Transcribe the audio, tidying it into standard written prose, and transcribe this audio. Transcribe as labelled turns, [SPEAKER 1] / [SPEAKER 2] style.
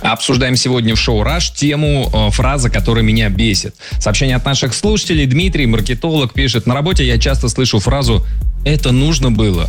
[SPEAKER 1] Обсуждаем сегодня в шоу «Раш» тему «Фраза, которая меня бесит». Сообщение от наших слушателей. Дмитрий, маркетолог, пишет: на работе я часто слышу фразу «это нужно было».